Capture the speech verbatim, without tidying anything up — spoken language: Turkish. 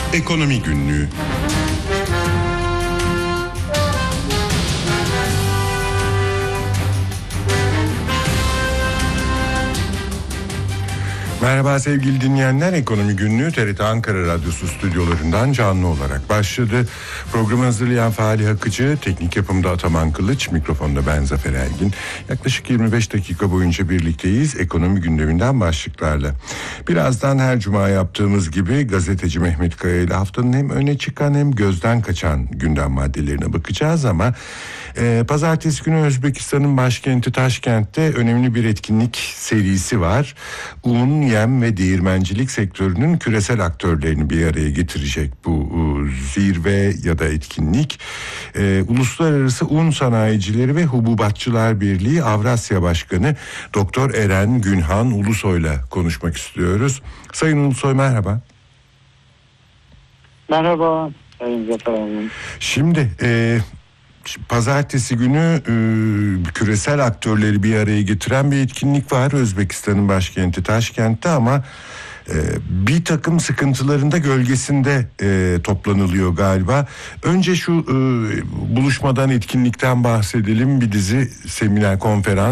Ekonomi Günlüğü. Merhaba sevgili dinleyenler, Ekonomi Günlüğü T R T Ankara Radyosu stüdyolarından canlı olarak başladı. Programı hazırlayan Fahri Akıcı, teknik yapımda Ataman Kılıç, mikrofonda ben Zafer Ergin. Yaklaşık yirmi beş dakika boyunca birlikteyiz ekonomi gündeminden başlıklarla. Birazdan her cuma yaptığımız gibi gazeteci Mehmet Kaya ile haftanın hem öne çıkan hem gözden kaçan gündem maddelerine bakacağız ama e, pazartesi günü Özbekistan'ın başkenti Taşkent'te önemli bir etkinlik serisi var. Un, yem ve değirmencilik sektörünün küresel aktörlerini bir araya getirecek bu zirve ya da etkinlik. Ee, Uluslararası Un Sanayicileri ve Hububatçılar Birliği Avrasya Başkanı Doktor Eren Günhan Ulusoy'la konuşmak istiyoruz. Sayın Ulusoy, merhaba. Merhaba Sayın Zafer Hanım. Şimdi e, pazartesi günü e, küresel aktörleri bir araya getiren bir etkinlik var Özbekistan'ın başkenti Taşkent'te ama e, bir takım sıkıntıların da gölgesinde e, toplanılıyor galiba. Önce şu e, buluşmadan, etkinlikten bahsedelim. Bir dizi seminer, konferans